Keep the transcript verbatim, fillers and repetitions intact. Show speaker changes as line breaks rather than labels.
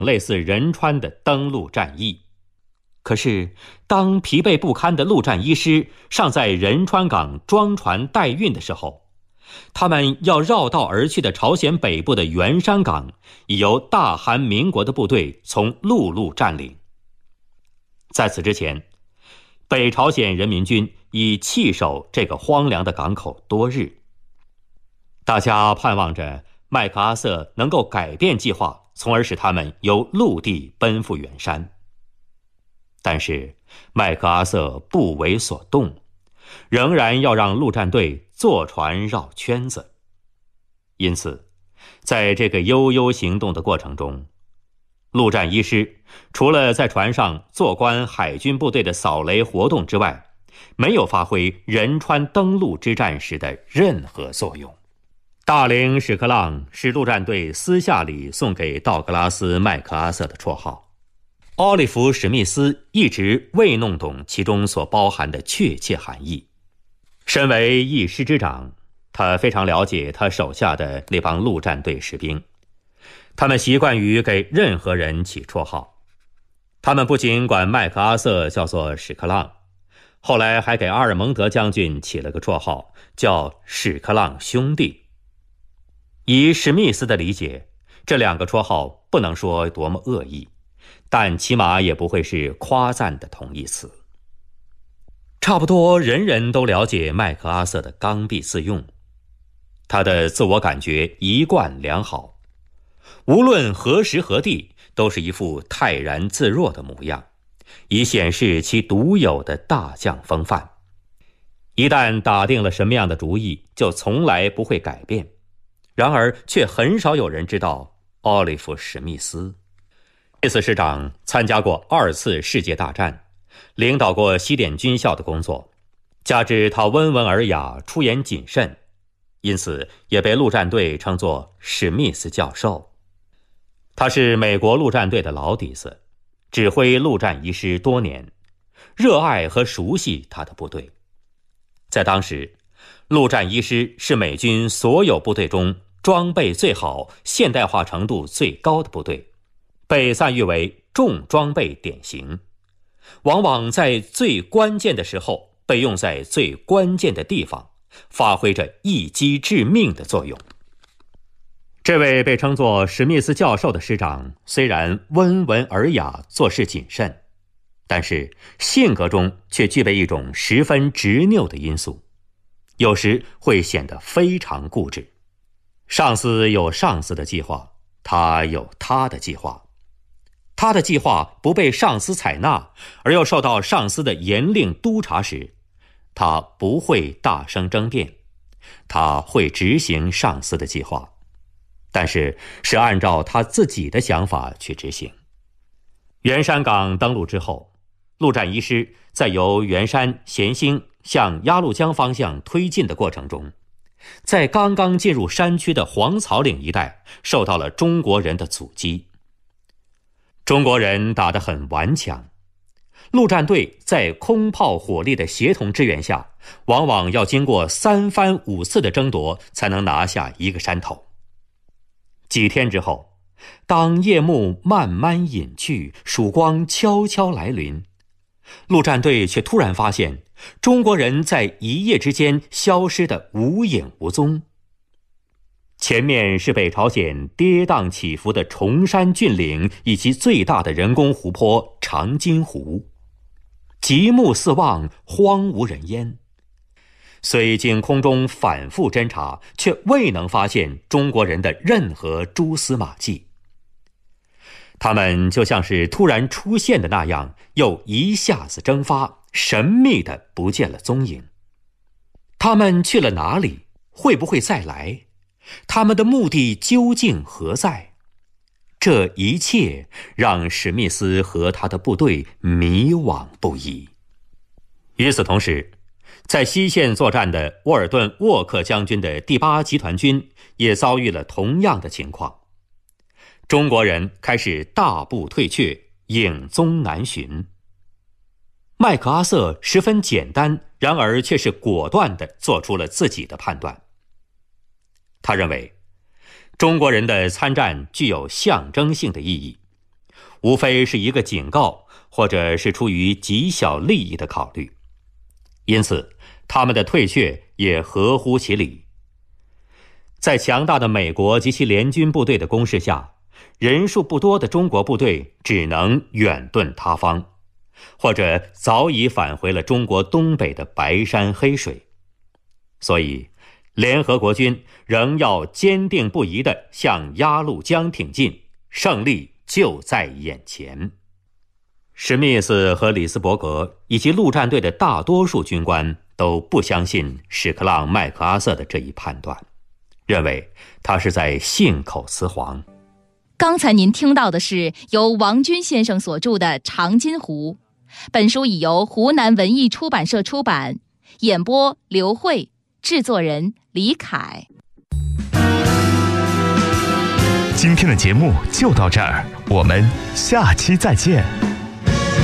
类似仁川的登陆战役。可是当疲惫不堪的陆战一师尚在仁川港装船待运的时候，他们要绕道而去的朝鲜北部的元山港已由大韩民国的部队从陆路占领。在此之前，北朝鲜人民军已弃守这个荒凉的港口多日。大家盼望着麦克阿瑟能够改变计划，从而使他们由陆地奔赴元山。但是麦克阿瑟不为所动，仍然要让陆战队坐船绕圈子。因此在这个悠悠行动的过程中，陆战一师除了在船上坐观海军部队的扫雷活动之外，没有发挥仁川登陆之战时的任何作用。大龄屎壳郎是陆战队私下里送给道格拉斯·麦克阿瑟的绰号。奥利弗·史密斯一直未弄懂其中所包含的确切含义。身为一师之长，他非常了解他手下的那帮陆战队士兵，他们习惯于给任何人起绰号。他们不仅管麦克阿瑟叫做屎壳郎，后来还给阿尔蒙德将军起了个绰号，叫屎壳郎兄弟。以史密斯的理解，这两个绰号不能说多么恶意，但起码也不会是夸赞的同义词。差不多人人都了解麦克阿瑟的刚愎自用，他的自我感觉一贯良好，无论何时何地都是一副泰然自若的模样，以显示其独有的大将风范。一旦打定了什么样的主意，就从来不会改变。然而却很少有人知道奥利弗·史密斯。这次师长参加过二次世界大战，领导过西点军校的工作，加之他温文尔雅，出言谨慎，因此也被陆战队称作史密斯教授。他是美国陆战队的老底子，指挥陆战一师多年，热爱和熟悉他的部队。在当时，陆战一师是美军所有部队中装备最好、现代化程度最高的部队，被赞誉为重装备典型，往往在最关键的时候被用在最关键的地方，发挥着一击致命的作用。这位被称作史密斯教授的师长虽然温文尔雅，做事谨慎，但是性格中却具备一种十分执拗的因素，有时会显得非常固执。上司有上司的计划，他有他的计划。他的计划不被上司采纳，而又受到上司的严令督察时，他不会大声争辩，他会执行上司的计划，但是是按照他自己的想法去执行。元山港登陆之后，陆战一师在由元山、咸兴向鸭绿江方向推进的过程中，在刚刚进入山区的黄草岭一带受到了中国人的阻击。中国人打得很顽强，陆战队在空炮火力的协同支援下，往往要经过三番五次的争夺才能拿下一个山头。几天之后，当夜幕慢慢隐去，曙光悄悄来临，陆战队却突然发现中国人在一夜之间消失得无影无踪。前面是北朝鲜跌宕起伏的崇山峻岭以及最大的人工湖泊长津湖，极目四望，荒无人烟。虽经空中反复侦察，却未能发现中国人的任何蛛丝马迹。他们就像是突然出现的那样，又一下子蒸发，神秘地不见了踪影。他们去了哪里？会不会再来？他们的目的究竟何在？这一切让史密斯和他的部队迷惘不已。与此同时，在西线作战的沃尔顿·沃克将军的第八集团军也遭遇了同样的情况。中国人开始大步退却，影踪难寻。麦克阿瑟十分简单，然而却是果断地做出了自己的判断。他认为中国人的参战具有象征性的意义， 无非是一个警告，或者是出于极小利益的考虑。因此，他们的退却也合乎其理。在强大的美国及其联军部队的攻势下，人数不多的中国部队只能远遁他方，或者早已返回了中国东北的白山黑水。所以，联合国军仍要坚定不移地向鸭绿江挺进，胜利就在眼前。史密斯和里斯伯格以及陆战队的大多数军官都不相信史克朗麦克阿瑟的这一判断，认为他是在信口雌黄。
刚才您听到的是由王军先生所著的《长津湖》，本书已由湖南文艺出版社出版，演播刘慧，制作人李凯。
今天的节目就到这儿，我们下期再见。